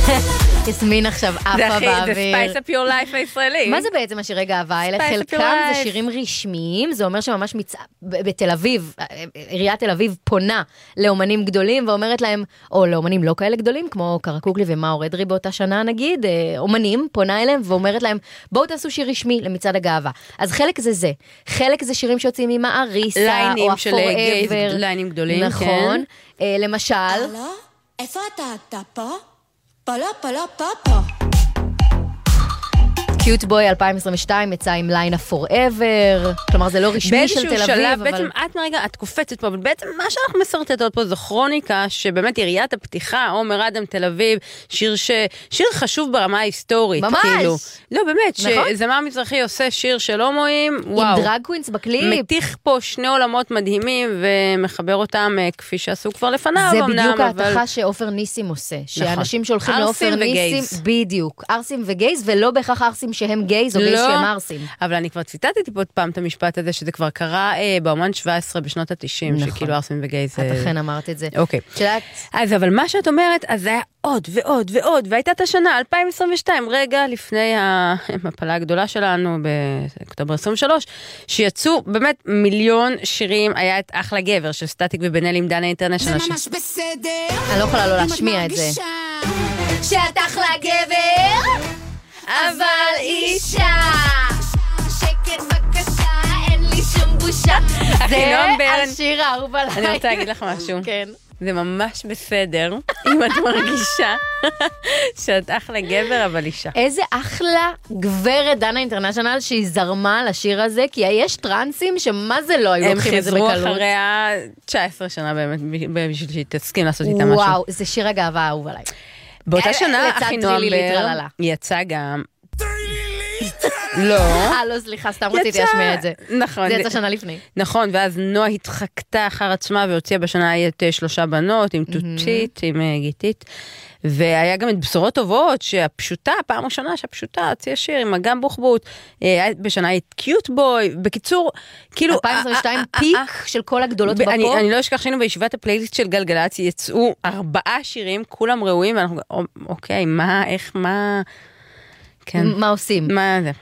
יסמין עכשיו עפה באוויר. זה ספייס אפ יור לייף הישראלי. מה זה בעצם השירי גאווה האלה? חלקם זה שירים רשמיים, זה אומר שממש בתל אביב, עיריית תל אביב פונה לאומנים גדולים ואומרת להם, או לאומנים לא כאלה גדולים, כמו קרקוקלי ומאור אדרי באותה שנה נגיד, אומנים פונה אליהם ואומרת להם, בואו תעשו שיר רשמי למצעד הגאווה. אז חלק זה. חלק זה שירים שיוצאים עם האריסה, או הפוראבר. ליינים גדולים, נכון. למשל... איפה אתה פה? פה. קיוט בוי 2022 יצא עם ליינה פוראבר, כלומר זה לא רשמי של תל אביב, אבל... בעצם את קופצת פה, אבל בעצם מה שאנחנו מסרטטות פה זו כרוניקה, שבאמת יריית הפתיחה, עומר אדם תל אביב, שיר חשוב ברמה ההיסטורית. ממש! כאילו. לא, באמת, נכון? שזמר מזרחי עושה שיר של הומואים, וואו. עם דרג קווינס בקליפ. מתיך פה שני עולמות מדהימים, ומחבר אותם כפי שעשו כבר לפניו. זה בדיוק ההתחה שאופר ניסים עושה, שאנשים שהולכים לאופר ניסים, בדיוק, ארסים וגייז, ולא בהכרח ארסים שהם גייז או גייז שהם ארסים. אבל אני כבר ציטטתי פה פעם את המשפט הזה, שזה כבר קרה באומן 17 בשנות ה-90, שכאילו ארסים וגייז... את אכן אמרת את זה. אוקיי. אז אבל מה שאת אומרת, אז זה היה עוד ועוד ועוד, והייתה את השנה, 2022, רגע לפני המפלה הגדולה שלנו, באוקטובר 23, שיצאו באמת מיליון שירים, היה את אחלה גבר, של סטטיק ובן-אל עם דנה אינטרנשיונל. זה ממש בסדר. אני לא יכולה לא להשמיע את זה. שאת אחלה גבר, אבל אישה. שקט בבקשה, אין לי שום בושה. זה השיר האהוב עליי. אני רוצה להגיד לך משהו. כן. זה ממש בסדר, אם את מרגישה שאת אחלה גבר, אבל אישה. איזה אחלה גברת דנה אינטרנשיונל שהיא זרמה לשיר הזה, כי יש טרנסים שמה זה לא היו לוקחים את זה בקלות. הם חזרו אחריה 19 שנה באמת, בשביל שהיא תסכים לעשות איתה משהו. וואו, זה שיר הגאווה האהוב עליי. באותה שנה, אחינועם בר יצא גם... לא. לא, סליחה, סתם רציתי להשמיע את זה. נכון. זה יצא שנה לפני. נכון, ואז נועה התחקתה אחר עצמה, והוציאה בשנה את 3 בנות, עם תותית, עם גיתית. והיה גם את בשורות טובות, שהפשוטה, פעם ראשונה שהפשוטה הוציאה שיר עם אגם בוחבוט, בשנה את קיוט בוי, בקיצור, כאילו... 2022 פיק של כל הגדולות בפופ. אני לא אשכח שהיינו בישיבת הפלייליסט של גלגלצ, יצאו 4 שירים, כולם ראויים, ואנחנו, אוקיי, מה, איך, מה... כן. מה עושים? מה זה?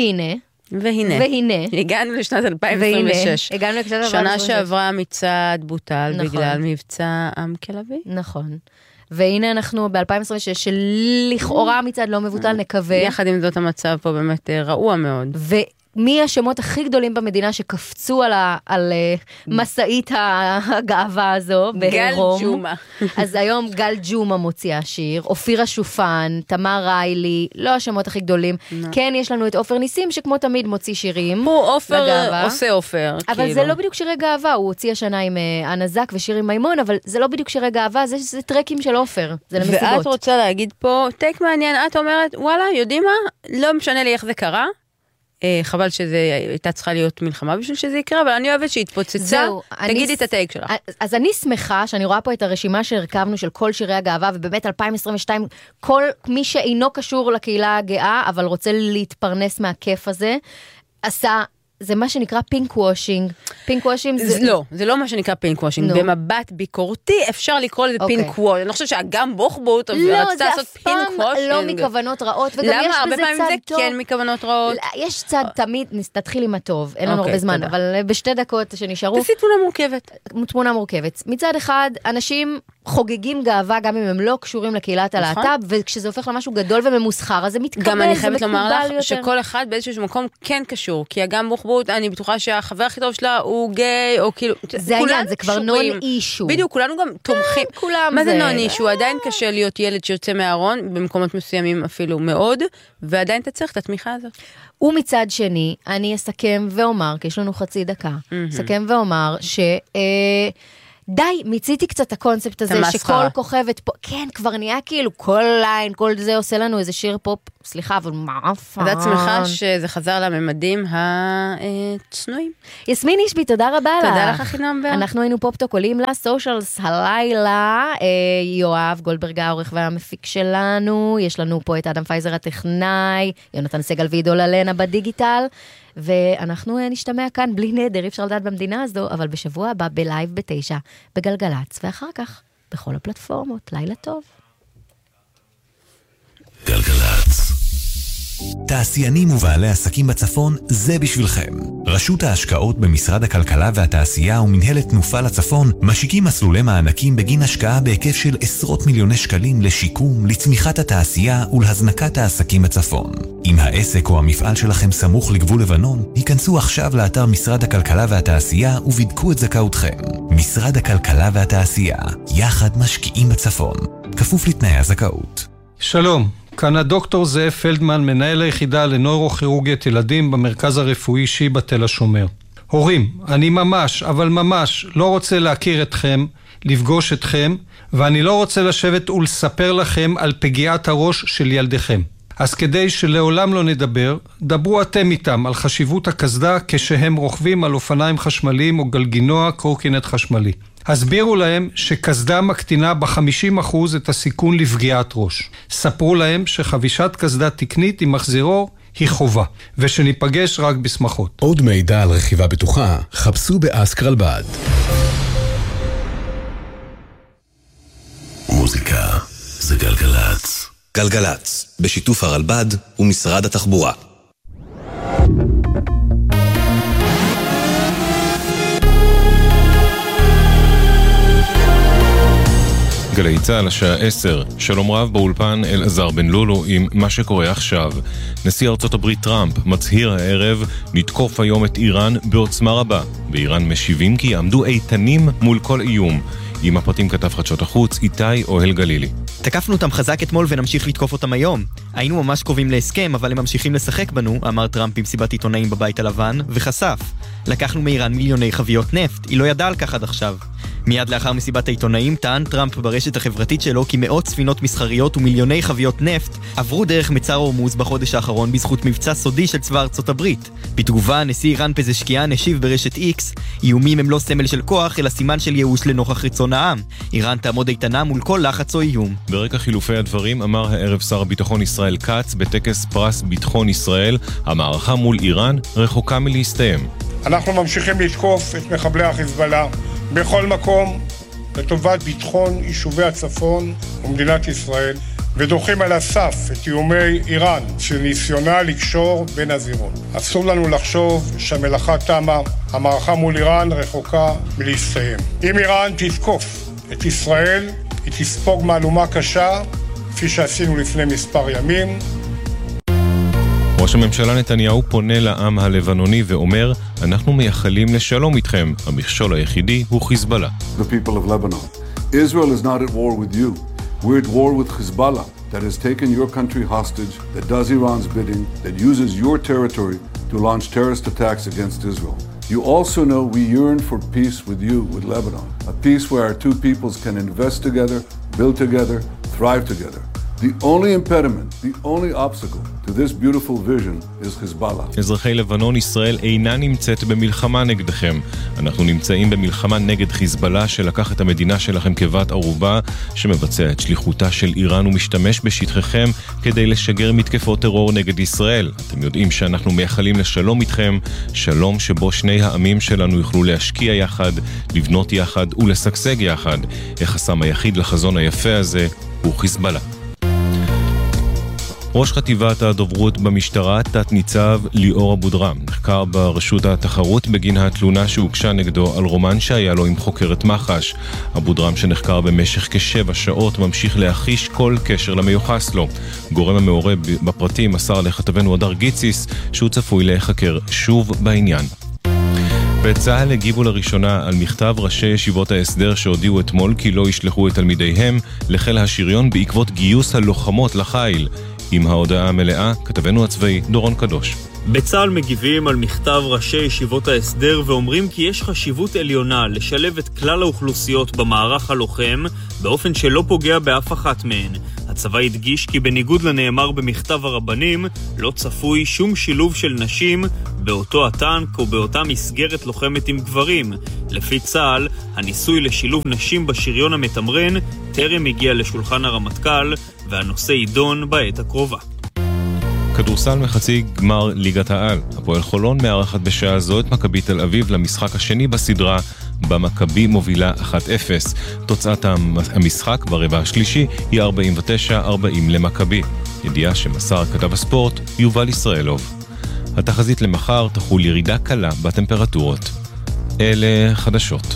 והנה. הגענו לשנת 2026. הגענו לשנת 2026. שנה שעברה מצעד בוטל בגלל מבצע עם כלבי. נכון. והנה אנחנו ב-2026, שלכאורה המצעד לא מבוטל, נקווה. יחד עם זאת המצב פה באמת רעוע מאוד. מי השמות הכי גדולים במדינה שקפצו על מסעית הגאווה הזו בהרום? גל ג'ומה. אז היום גל ג'ומה מוציאה שיר, אופירה שופן, תמר ריילי, לא השמות הכי גדולים. כן, יש לנו את אופר ניסים, שכמו תמיד מוציא שירים. הוא אופר, עושה אופר. אבל זה לא בדיוק שירי גאווה, הוא הוציא השנה עם ענזק ושיר עם מימון, אבל זה לא בדיוק שירי גאווה, זה טרקים של אופר, זה למסיבות. ואת רוצה להגיד פה, טייק מעניין, את אומרת, וואלה, יודעים מה? לא משנה לי איך זה קרה. חבל שזה הייתה צריכה להיות מלחמה בשביל שזה יקרה, אבל אני אוהבת שהתפוצצה. תגידי את הטייק שלך. אז אני שמחה שאני רואה פה את הרשימה שהרכבנו של כל שירי הגאווה, ובאמת 2022, כל מי שאינו קשור לקהילה הגאה, אבל רוצה להתפרנס מהכיף הזה, עשה... זה מה שנקרא פינק וושינג. פינק וושינג זה... לא, זה לא מה שנקרא פינק וושינג. במבט ביקורתי אפשר לקרוא לזה פינק וושינג. אני חושבת שאגם בוחבוט רצתה לעשות פינק וושינג. לא, זה אף פעם לא מכוונות רעות, וגם יש בזה צד טוב. למה? הרבה פעמים זה כן מכוונות רעות. יש צד תמיד, תתחיל עם הטוב, אין לנו הרבה זמן, אבל בשתי דקות שנשארו... תעשי תמונה מורכבת. תמונה מורכבת. מצד אחד, אנשים חוגגים גאווה, גם אם הם לא קשורים לקהילת הלהט"ב, וכשזה הופך למשהו גדול וממוסחר, אז זה מתקבל, גם אני חייבת לומר לך שכל אחד באיזשהו מקום כן קשור, כי אגם בוחבוט, אני בטוחה שהחבר הכי טוב שלה הוא גיי, או כאילו... זה העניין, זה כבר נון אישו. בדיוק, כולנו גם תומכים. מה זה נון אישו? עדיין קשה להיות ילד שיוצא מהארון, במקומות מסוימים אפילו מאוד, ועדיין אתה צריך את התמיכה הזאת. ומצד שני, אני אסכם ואומר, כי יש לנו חצי דקה, אסכם ואומר די, מיציתי קצת הקונספט הזה, שכל כוכבת פה, כן, כבר נהיה כאילו, כל ליין, כל זה עושה לנו איזה שיר פופ, סליחה, אבל מעפן. ואת שמחה שזה חזר לממדים הצנועים. יסמין אישבי, תודה רבה לך. תודה לך, אחינועם בר. אנחנו היינו פופטוק, עולים לסושיאלס הלילה, יואב גולדברג העורך והמפיק שלנו, יש לנו פה את אדם פייזר הטכנאי, יונתן סגל ועידו אלנה בדיגיטל, ואנחנו נשתמע כאן בלי נדר, אפשר לדעת במדינה הזו, אבל בשבוע הבא בלייב 9 בגלגלץ, ואחר כך בכל הפלטפורמות. לילה טוב. תעשיינים ובעלי עסקים בצפון, זה בשבילכם. רשות ההשקעות במשרד הכלכלה והתעשייה ומנהלת תנופה לצפון משיקים מסלולי מענקים בגין השקעה בהיקף של עשרות מיליוני שקלים לשיקום, לצמיחת התעשייה ולהזנקת העסקים בצפון. אם העסק או המפעל שלכם סמוך לגבול לבנון, היכנסו עכשיו לאתר משרד הכלכלה והתעשייה ובדקו את זכאותכם. משרד הכלכלה והתעשייה, יחד משקיעים בצפון. כפוף לתנאי הזכאות. שלום, כאן הדוקטור זאב פלדמן, מנהל היחידה לנוירוכירורגית ילדים במרכז הרפואי שיבא תל השומר. הורים, אני ממש, אבל ממש לא רוצה להכיר אתכם, לפגוש אתכם, ואני לא רוצה לשבת ולספר לכם על פגיעת הראש של ילדיכם. אז כדי שלעולם לא נדבר, דברו אתם איתם על חשיבות הקסדה כשהם רוכבים על אופניים חשמליים או גלגינוע קורקינט חשמלי. הסבירו להם שקסדה מקטינה ב-50% את הסיכון לפגיעת ראש. ספרו להם שחבישת קסדה תקנית עם מחזירור היא חובה, ושניפגש רק בשמחות. עוד מידע על רכיבה בטוחה, חפשו באסק רלב"ד. מוזיקה זה גלגלץ. גלגלץ, בשיתוף הרלב"ד ומשרד התחבורה. גלי צהל השעה 10, שלום רב באולפן אלעזר בן לולו עם מה שקורה עכשיו. נשיא ארצות הברית טראמפ מצהיר הערב נתקוף היום את איראן בעוצמה רבה. באיראן משיבים כי עמדו איתנים מול כל איום. עם הפרטים כתב חדשות החוץ איתי אוהל גלילי. תקפנו אותם חזק אתמול ונמשיך לתקוף אותם היום. היינו ממש קרובים להסכם, אבל הם ממשיכים לשחק בנו, אמר טראמפ במסיבת עיתונאים בבית הלבן, וחשף. לקחנו מאיראן מיליוני חביות נפט, היא לא ידעה על כך עד עכשיו. מיד לאחר מסיבת העיתונאים טען טראמפ ברשת החברתית שלו כי מאות ספינות מסחריות ומיליוני חביות נפט עברו דרך מצר הורמוז בחודש האחרון בזכות מבצע סודי של צבא ארצות הברית. בתגובה, נשיא איראן פזשקיאן השיב ברשת X, איומים הם לא סמל של כוח, אלא סימן של ייאוש לנוכח רצון העם. איראן תעמוד איתנה מול כל לחץ או איום. ברקע חילופי הדברים אמר הערב שר הביטחון ישראל כץ בטקס פרס ביטחון ישראל, המערכה מול איראן רחוקה מלהסתיים. אנחנו ממשיכים לתקוף את מחבלי החיזבאללה בכל מקום לטובת ביטחון יישובי הצפון ומדינת ישראל, ודוחים על הסף את איומי איראן שניסיונה לקשור בין הזירות. אסור לנו לחשוב שהמלאכה תמה, המערכה מול איראן רחוקה מלהסתיים. אם איראן תתקוף את ישראל, היא תספוג מהלומה קשה, כפי שעשינו לפני מספר ימים. ראש הממשלה נתניהו פונה לעם הלבנוני ואומר, אנחנו מייחלים לשלום איתכם, המכשול היחידי הוא חיזבאללה. The people of Lebanon. Israel is not at war with you. We're at war with Hezbollah that has taken your country hostage, that does Iran's bidding, that uses your territory to launch terrorist attacks against Israel. You also know we yearn for peace with you, with Lebanon. A peace where our two peoples can invest together, build together, thrive together. The only impediment, the only obstacle to this beautiful vision is Hezbollah. אזרחי לבנון, ישראל אינה נמצאת במלחמה נגדכם. אנחנו נמצאים במלחמה נגד חיזבאללה שלקח את המדינה שלכם כבת ערובה, שמבצע את שליחותה של איראן ומשתמש בשטחכם כדי לשגר מתקפות טרור נגד ישראל. אתם יודעים שאנחנו מייחלים לשלום איתכם, שלום שבו שני העמים שלנו יוכלו להשקיע יחד, לבנות יחד ולשגשג יחד. החסם היחיד לחזון היפה הזה הוא חיזבאללה. ראש חטיבת הדוברות במשטרה, תת ניצב ליאור אבודרם, נחקר ברשות התחרות בגין התלונה שהוגשה נגדו על רומן שהיה לו עם חוקרת מח"ש. אבודרם שנחקר במשך כ7 שעות ממשיך להחיש כל קשר למיוחס לו. גורם המעורה בפרטים מסר לכתבנו הדר גיציס שהוא צפוי להיחקר שוב בעניין. בצה"ל הגיבו לראשונה על מכתב ראשי ישיבות ההסדר שהודיעו אתמול כי לא ישלחו את תלמידיהם לחיל השריון בעקבות גיוס הלוחמות לחיל. עם ההודעה המלאה, כתבנו הצבאי דורון קדוש. בצה"ל מגיבים על מכתב ראשי ישיבות ההסדר ואומרים כי יש חשיבות עליונה לשלב את כלל האוכלוסיות במערך הלוחם באופן שלא פוגע באף אחת מהן. הצבא הדגיש כי בניגוד לנאמר במכתב הרבנים, לא צפוי שום שילוב של נשים באותו הטנק או באותה מסגרת לוחמת עם גברים. לפי צה"ל, הניסוי לשילוב נשים בשריון המתמרן טרם הגיע לשולחן הרמטכ"ל, והנושא יידון בעת הקרובה. כדורסל מחצי גמר ליגת העל. הפועל חולון מארחת בשעה זו את מכבי תל אביב למשחק השני בסדרה במכבי מובילה 1-0. תוצאת המשחק ברבע השלישי היא 49-40 למכבי. ידיעה שמסר כתב הספורט יובל ישראלוב. התחזית למחר תחול ירידה קלה בטמפרטורות. אלה חדשות.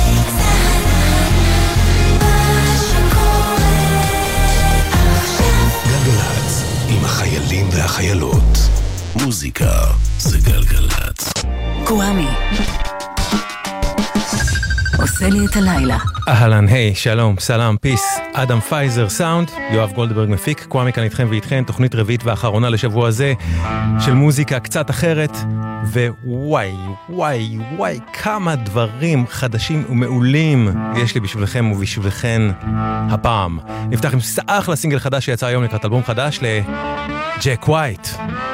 גלגלץ, עם החיילים והחיילות. מוזיקה זה גלגלץ. קוואמי עושה לי את הלילה. אהלן, היי, שלום, סלام, פיס, אדם פייזר, סאונד, יואב גולדברג מפיק, קוואמי כאן איתכם ואיתכן, תוכנית רביעית ואחרונה לשבוע הזה של מוזיקה קצת אחרת, ווואי, וואי, וואי, כמה דברים חדשים ומעולים יש לי בשבילכם ובשבילכן הפעם. נפתח עם אחלה סינגל חדש שיצא היום לקראת אלבום חדש לג'ק ווייט.